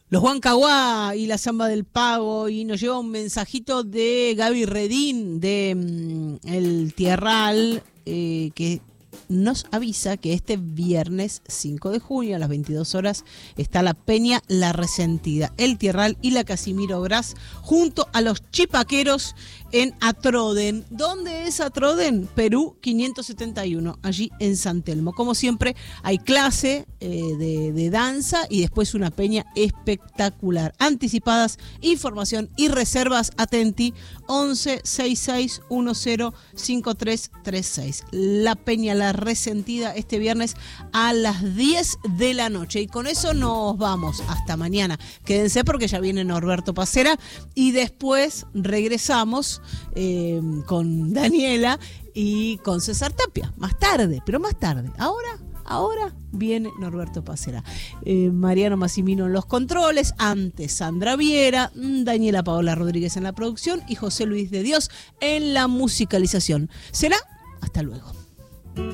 Los Huancahuá y la Zamba del Pago, y nos lleva un mensajito de Gaby Redín de El Tierral, que nos avisa que este viernes 5 de junio a las 22 horas está la Peña La Resentida, El Tierral y la Casimiro Brás junto a los Chipaqueros en Atroden. ¿Dónde es Atroden? Perú 571, allí en San Telmo. Como siempre hay clase de danza y después una peña espectacular. Anticipadas, información y reservas, atenti 11 66 10 5336. La Peña La Resentida este viernes a las 10 de la noche. Y con eso nos vamos hasta mañana. Quédense porque ya viene Norberto Pacera y después regresamos con Daniela y con César Tapia. Más tarde, pero más tarde. Ahora viene Norberto Pacera. Mariano Massimino en los controles, antes Sandra Viera, Daniela Paola Rodríguez en la producción y José Luis de Dios en la musicalización. Será hasta luego.